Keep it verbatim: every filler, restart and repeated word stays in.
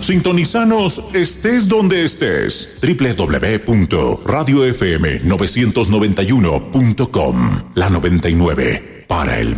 Sintonizanos estés donde estés. doble u doble u doble u punto radio f m novecientos noventa y uno punto com. La noventa y nueve para el